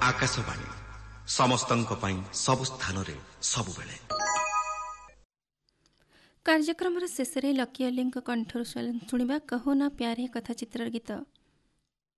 आकाशवाणी समस्तंक ପାଇଁ ସବୁ ସ୍ଥାନରେ ସବୁବେଳେ। କାର୍ଯ୍ୟକ୍ରମର ଶେଷରେ ଲକି ଅଲିଙ୍କ କଣ୍ଠରୁ ଶୁଣିବା କହୋ ନା ପ୍ୟାରେ କଥା ଚିତ୍ରର ଗୀତ।